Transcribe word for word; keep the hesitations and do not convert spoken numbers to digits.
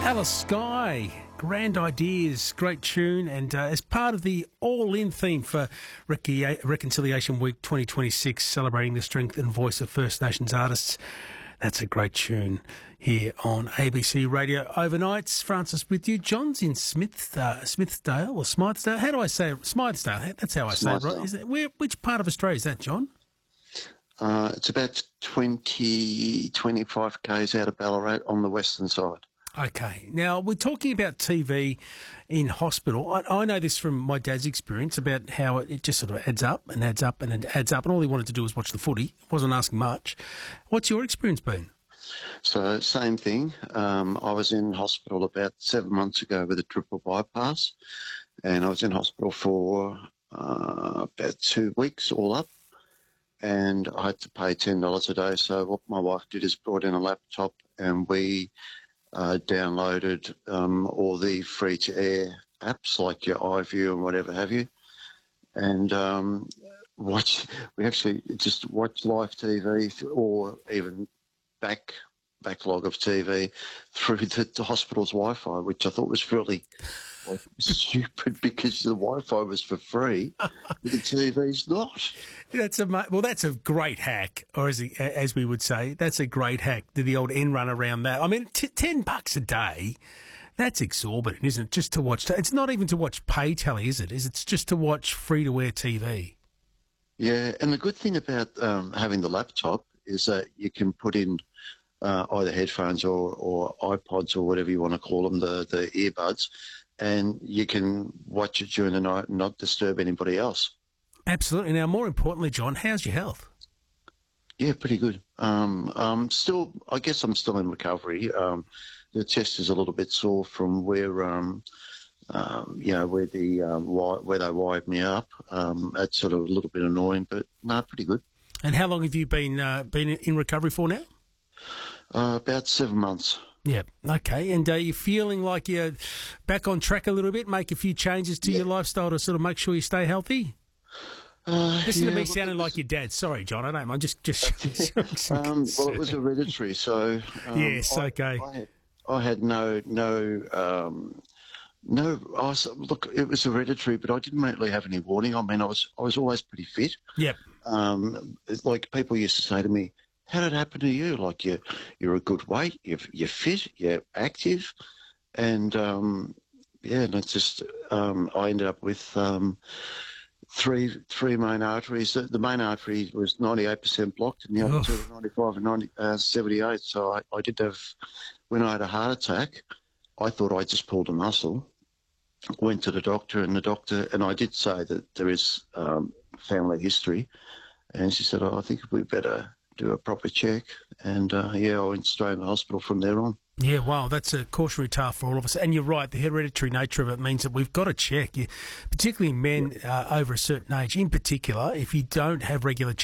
Alice Skye, Grand Ideas, great tune, and uh, as part of the all-in theme for Rec- Reconciliation Week twenty twenty-six, celebrating the strength and voice of First Nations artists. That's a great tune here on A B C Radio Overnights. Francis with you. John's in Smith, uh, Smithsdale or Smythesdale. How do I say it? Smythesdale. That's how I say it, right? Is it, where, which part of Australia is that, John? Uh, it's about twenty, twenty-five kays out of Ballarat on the western side. Okay. Now, we're talking about T V in hospital. I, I know this from my dad's experience about how it, it just sort of adds up and adds up and it adds up, and all he wanted to do was watch the footy. Wasn't asking much. What's your experience been? So, same thing. Um, I was in hospital about seven months ago with a triple bypass, and I was in hospital for uh, about two weeks all up, and I had to pay ten dollars a day. So what my wife did is brought in a laptop, and we Uh, downloaded um, all the free-to-air apps like your iView and whatever have you, and um, watch. We actually just watch live T V or even back backlog of T V through the, the hospital's Wi-Fi, which I thought was really like, stupid because the Wi-Fi was for free, but the T V's not. That's a well. That's a great hack, or as he, as we would say, that's a great hack. The old end run around that. I mean, t- ten bucks a day. That's exorbitant, isn't it? Just to watch. It's not even to watch pay telly, is it? Is it's just to watch free to air T V? Yeah, and the good thing about um, having the laptop is that you can put in uh, either headphones or, or iPods or whatever you want to call them, the the earbuds, and you can watch it during the night and not disturb anybody else. Absolutely. Now, more importantly, John, how's your health? Yeah, pretty good. Um, um, still, I guess I'm still in recovery. Um, the chest is a little bit sore from where, um, um, you know, where the um, wi- where they wired me up. Um, that's sort of a little bit annoying, but no, pretty good. And how long have you been uh, been in recovery for now? Uh, about seven months. Yeah. Okay. And are you feeling like you're back on track a little bit? Make a few changes to Yeah. your lifestyle to sort of make sure you stay healthy? Uh, Listen yeah, to me look, sounding it was- like your dad. Sorry, John. I don't. I'm just just. um, well, it was hereditary, so um, Yes, I, okay. I had, I had no no um, no. I was, look, it was hereditary, but I didn't really have any warning. I mean, I was I was always pretty fit. Yep. Um, it's like people used to say to me, "How did it happen to you? Like you you're a good weight, you're you're fit, you're active," and um, yeah, and it's just um, I ended up with. Um, Three three main arteries. The, the main artery was ninety-eight percent blocked and the other Oof. two were ninety-five and ninety, uh, seventy-eight. So I, I did have, when I had a heart attack, I thought I just pulled a muscle, went to the doctor and the doctor, and I did say that there is um, family history. And she said, oh, I think we better do a proper check. And uh, yeah, I went straight to the hospital from there on. Yeah, wow, that's a cautionary tale for all of us. And you're right, the hereditary nature of it means that we've got to check, you, particularly men uh, over a certain age. In particular, if you don't have regular